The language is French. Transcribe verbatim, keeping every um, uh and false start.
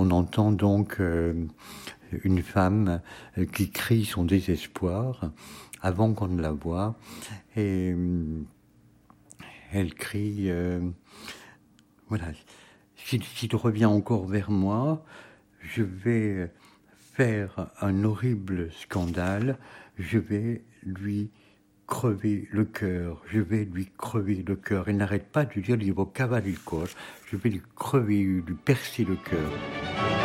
on entend donc euh, une femme euh, qui crie son désespoir avant qu'on ne la voie. Et euh, elle crie, euh, voilà, s'il, s'il revient encore vers moi, je vais faire un horrible scandale, je vais lui crever le cœur, je vais lui crever le cœur. Elle n'arrête pas de dire, il va cavaler le corps, je vais lui crever, lui percer le cœur.